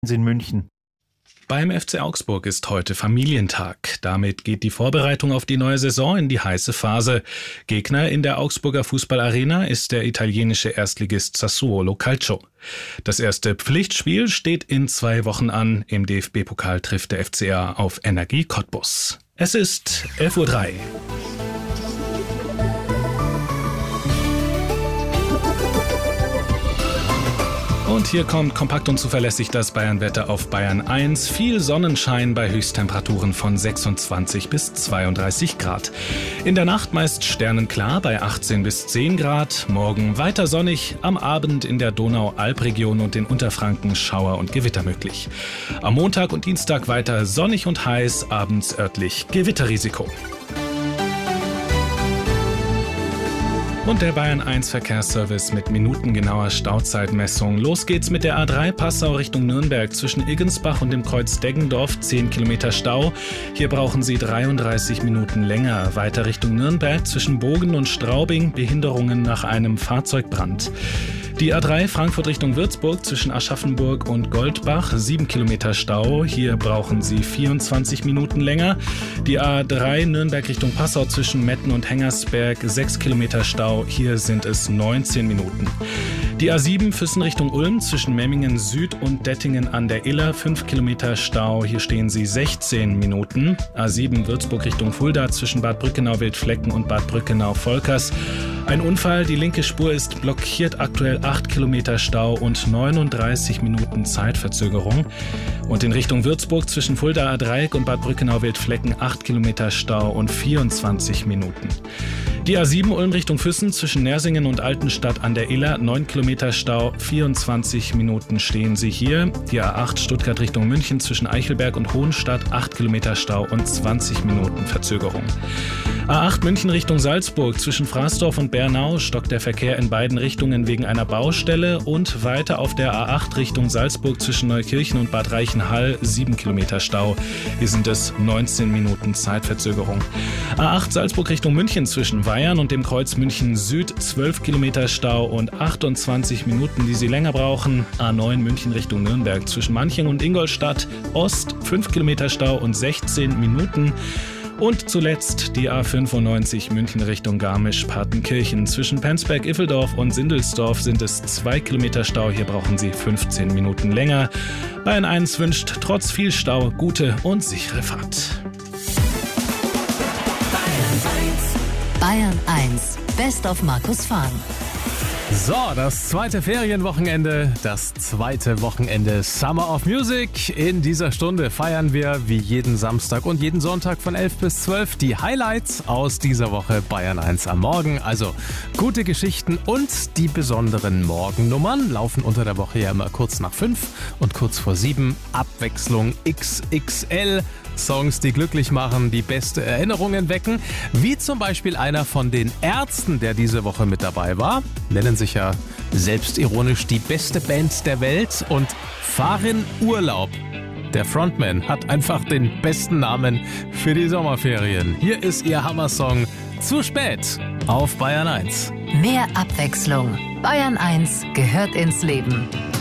in München. Beim FC Augsburg ist heute Familientag. Damit geht die Vorbereitung auf die neue Saison in die heiße Phase. Gegner in der Augsburger Fußballarena ist der italienische Erstligist Sassuolo Calcio. Das erste Pflichtspiel steht in 2 Wochen an. Im DFB-Pokal trifft der FCA auf Energie Cottbus. Es ist 11:03 Uhr. Und hier kommt kompakt und zuverlässig das Bayern-Wetter auf Bayern 1. Viel Sonnenschein bei Höchsttemperaturen von 26 bis 32 Grad. In der Nacht meist sternenklar bei 18 bis 10 Grad. Morgen weiter sonnig, am Abend in der Donau-Alp-Region und in Unterfranken Schauer und Gewitter möglich. Am Montag und Dienstag weiter sonnig und heiß, abends örtlich Gewitterrisiko. Und der Bayern 1 Verkehrsservice mit minutengenauer Stauzeitmessung. Los geht's mit der A3 Passau Richtung Nürnberg zwischen Iggensbach und dem Kreuz Deggendorf, 10 Kilometer Stau. Hier brauchen Sie 33 Minuten länger. Weiter Richtung Nürnberg zwischen Bogen und Straubing, Behinderungen nach einem Fahrzeugbrand. Die A3 Frankfurt Richtung Würzburg zwischen Aschaffenburg und Goldbach, 7 Kilometer Stau. Hier brauchen Sie 24 Minuten länger. Die A3 Nürnberg Richtung Passau zwischen Metten und Hengersberg, 6 Kilometer Stau. Hier sind es 19 Minuten. Die A7 Füssen Richtung Ulm zwischen Memmingen Süd und Dettingen an der Iller, 5 Kilometer Stau. Hier stehen Sie 16 Minuten. A7 Würzburg Richtung Fulda zwischen Bad Brückenau-Wildflecken und Bad Brückenau-Volkers. Ein Unfall, die linke Spur ist blockiert, aktuell 8 Kilometer Stau und 39 Minuten Zeitverzögerung. Und in Richtung Würzburg zwischen Fuldaer Dreieck und Bad Brückenau-Wildflecken 8 Kilometer Stau und 24 Minuten. Die A7 Ulm Richtung Füssen zwischen Nersingen und Altenstadt an der Iller, 9 Kilometer Stau, 24 Minuten stehen Sie hier. Die A8 Stuttgart Richtung München zwischen Eichelberg und Hohenstadt, 8 Kilometer Stau und 20 Minuten Verzögerung. A8 München Richtung Salzburg zwischen Fraßdorf und Bernau stockt der Verkehr in beiden Richtungen wegen einer Baustelle und weiter auf der A8 Richtung Salzburg zwischen Neukirchen und Bad Reichenhall 7 Kilometer Stau. Hier sind es 19 Minuten Zeitverzögerung. A8 Salzburg Richtung München zwischen Weyern und dem Kreuz München Süd 12 Kilometer Stau und 28 Minuten, die Sie länger brauchen. A9 München Richtung Nürnberg zwischen Manching und Ingolstadt Ost 5 Kilometer Stau und 16 Minuten. Und zuletzt die A95 München Richtung Garmisch-Partenkirchen. Zwischen Penzberg-Iffeldorf und Sindelsdorf sind es 2 Kilometer Stau. Hier brauchen Sie 15 Minuten länger. Bayern 1 wünscht trotz viel Stau gute und sichere Fahrt. Bayern 1, Best of Markus Fahn. So, das zweite Ferienwochenende, das zweite Wochenende Summer of Music. In dieser Stunde feiern wir wie jeden Samstag und jeden Sonntag von 11 bis 12 die Highlights aus dieser Woche Bayern 1 am Morgen. Also gute Geschichten und die besonderen Morgennummern laufen unter der Woche ja immer kurz nach 5 und kurz vor 7. Abwechslung XXL. Songs, die glücklich machen, die beste Erinnerungen wecken, wie zum Beispiel einer von den Ärzten, der diese Woche mit dabei war, nennen sich ja selbstironisch die beste Band der Welt und fahren Urlaub. Der Frontman hat einfach den besten Namen für die Sommerferien. Hier ist ihr Hammersong Zu spät auf Bayern 1. Mehr Abwechslung. Bayern 1 gehört ins Leben.